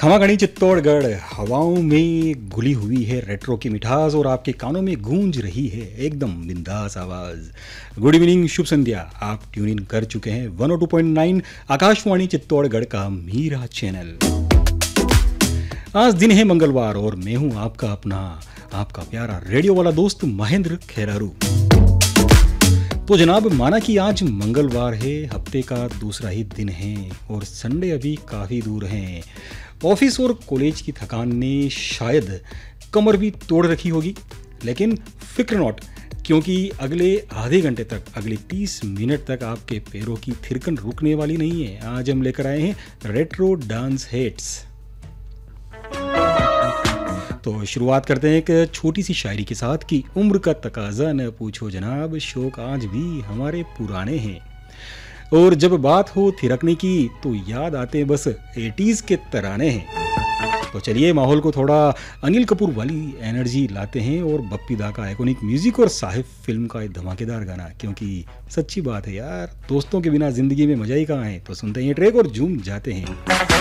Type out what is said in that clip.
खमागणी चित्तौड़गढ़ हवाओं में घुली हुई है रेट्रो की मिठास और आपके कानों में गूंज रही है एकदम बिंदास आवाज। गुड इवनिंग, शुभ संध्या। आप ट्यून इन कर चुके हैं 102.9 आकाशवाणी चित्तौड़गढ़ का मीरा चैनल। आज दिन है मंगलवार और मैं हूं आपका अपना, आपका प्यारा रेडियो वाला दोस्त महेंद्र खेरारू। तो जनाब, माना कि आज मंगलवार है, हफ्ते का दूसरा ही दिन है और संडे अभी काफ़ी दूर है। ऑफिस और कॉलेज की थकान ने शायद कमर भी तोड़ रखी होगी, लेकिन फिक्र नॉट, क्योंकि अगले आधे घंटे तक, अगले 30 मिनट तक आपके पैरों की थिरकन रुकने वाली नहीं है। आज हम लेकर आए हैं रेट्रो डांस हिट्स। तो शुरुआत करते हैं एक छोटी सी शायरी के साथ कि उम्र का तकाजा न पूछो जनाब, शौक आज भी हमारे पुराने हैं। और जब बात हो थिरकने की तो याद आते बस 80s के तराने हैं। तो चलिए माहौल को थोड़ा अनिल कपूर वाली एनर्जी लाते हैं और बप्पी दा का आइकॉनिक म्यूजिक और साहिब फिल्म का एक धमाकेदार गाना, क्योंकि सच्ची बात है यार, दोस्तों के बिना जिंदगी में मजा ही कहाँ है। तो सुनते हैं ये ट्रैक और झूम जाते हैं।